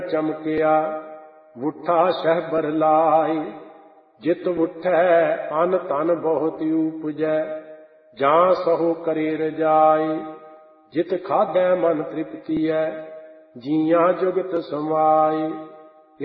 ਚਮਕਿਆ ਵੁੱਠਾ ਸ਼ਹਿਬਰ ਲਾਇ। ਜਿਤ ਵੁੱਠੈ ਅਨ ਧਨ ਬਹੁਤ ਉਪਜੈ, ਜਾਂ ਸਹੁ ਕਰੇ ਰਜਾਈ। ਜਿਤ ਖਾਧੈ ਮਨ ਤ੍ਰਿਪਤੀਐ, ਜੀਆਂ ਜੁਗਤ ਸਮਾਈ।